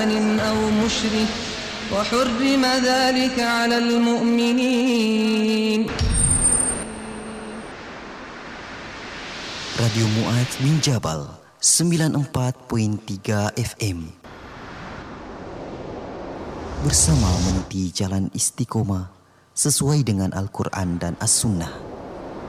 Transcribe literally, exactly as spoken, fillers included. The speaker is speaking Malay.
أو مشرك وحرم ذلك على المؤمنين. Radio Mu'ad min Jabal sembilan puluh empat perpuluhan tiga F M bersama meniti jalan istiqomah sesuai dengan Al-Quran dan As-Sunnah.